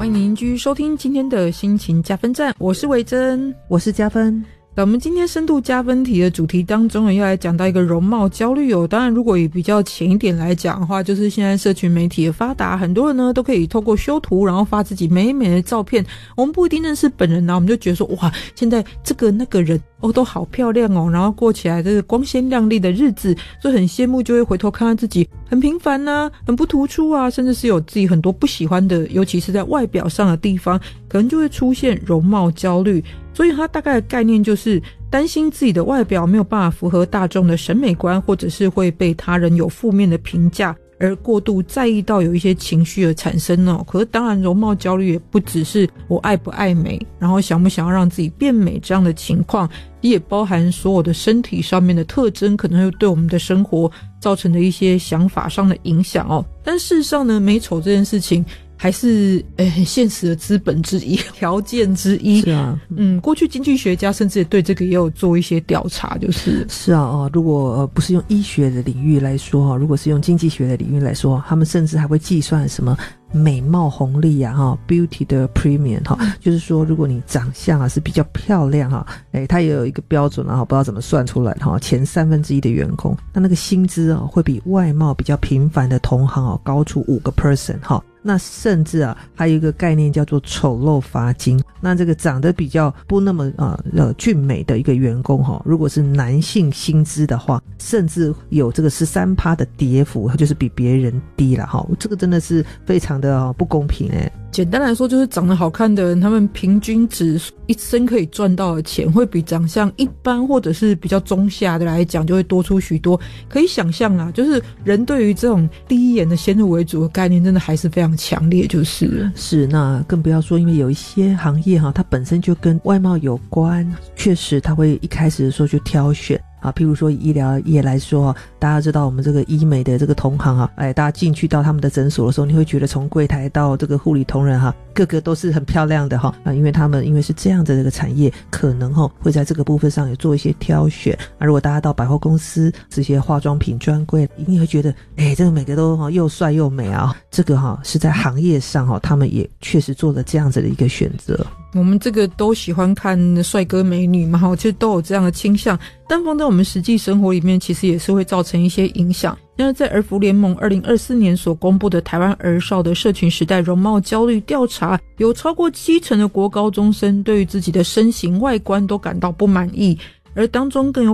欢迎您继续收听今天的心情加分站，我是维珍， 我是加分。 那我们今天深度加分题的主题当中要来讲到一个容貌焦虑哦。当然如果以比较浅一点来讲的话，就是现在社群媒体的发达，很多人呢都可以透过修图然后发自己美美的照片，我们不一定认识本人啊，我们就觉得说哇，现在这个那个人都好漂亮哦，然后过起来这个光鲜亮丽的日子，所以很羡慕，就会回头看看自己很平凡啊，很不突出啊，甚至是有自己很多不喜欢的，尤其是在外表上的地方，可能就会出现容貌焦虑。所以它大概的概念就是担心自己的外表没有办法符合大众的审美观，或者是会被他人有负面的评价，而过度在意到有一些情绪而产生哦。可是当然容貌焦虑也不只是我爱不爱美，然后想不想要让自己变美这样的情况，也包含所有的身体上面的特征可能会对我们的生活造成的一些想法上的影响哦。但事实上呢，美丑这件事情还是很现实的资本之一，条件之一。 是啊， 过去经济学家甚至对这个也有做一些调查，是啊，如果不是用医学的领域来说，如果是用经济学的领域来说，他们甚至还会计算什么美貌红利啊，beauty 的 premium 就是说如果你长相啊是比较漂亮它也有一个标准不知道怎么算出来的前1/3的员工，那个薪资会比外貌比较平凡的同行高出5%那甚至还有一个概念叫做丑陋罚金。那这个长得比较不那么俊美的一个员工如果是男性薪资的话，甚至有这个13%的跌幅，就是比别人低了这个真的是非常的不公平简单来说，就是长得好看的人，他们平均值一生可以赚到的钱会比长相一般或者是比较中下的来讲就会多出许多。可以想象啦，就是人对于这种第一眼的先入为主的概念真的还是非常强烈， 是那更不要说因为有一些行业它本身就跟外貌有关，确实它会一开始的时候就挑选譬如说以医疗业来说，大家知道我们这个医美的这个同行大家进去到他们的诊所的时候，你会觉得从柜台到这个护理同仁个个都是很漂亮的因为他们因为是这样的这个产业，可能会在这个部分上有做一些挑选如果大家到百货公司这些化妆品专柜，一定会觉得这个每个都又帅又美这个是在行业上他们也确实做了这样子的一个选择。 我们这个都喜欢看帅哥美女嘛，其实都有这样的倾向，但放在我们实际生活里面其实也是会造成一些影响。因为在儿福联盟2024年所公布的台湾儿少的社群时代容貌焦虑调查，有超过70%的国高中生对于自己的身形外观都感到不满意，而当中更有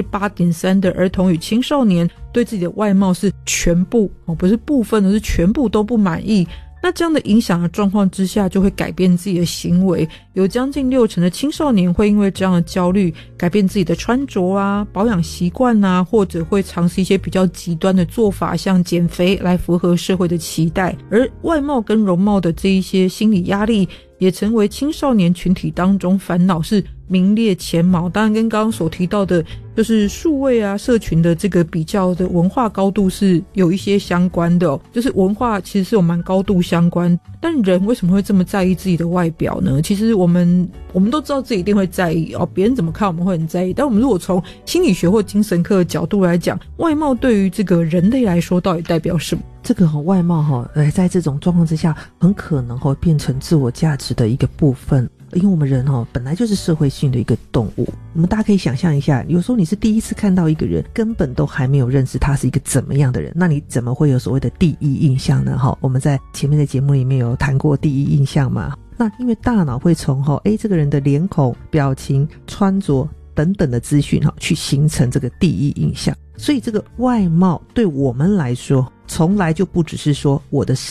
8.3% 的儿童与青少年对自己的外貌是全部不是部分的，是全部都不满意。那这样的影响的状况之下，就会改变自己的行为，有将近60%的青少年会因为这样的焦虑改变自己的穿着保养习惯或者会尝试一些比较极端的做法，像减肥来符合社会的期待。而外貌跟容貌的这一些心理压力也成为青少年群体当中烦恼是名列前茅。当然跟刚刚所提到的就是数位社群的这个比较的文化高度是有一些相关的就是文化其实是有蛮高度相关。但人为什么会这么在意自己的外表呢？其实我们都知道自己一定会在意别人怎么看我们会很在意，但我们如果从心理学或精神科的角度来讲，外貌对于这个人类来说到底代表什么？ 这个外貌在这种状况之下很可能会变成自我价值的一个部分。因为我们人本来就是社会性的一个动物，我们大家可以想象一下，有时候你是第一次看到一个人，根本都还没有认识他是一个怎么样的人，那你怎么会有所谓的第一印象呢？我们在前面的节目里面有谈过第一印象嘛。那因为大脑会从这个人的脸孔、表情、穿着等等的资讯去形成这个第一印象，所以这个外貌对我们来说从来就不只是说我的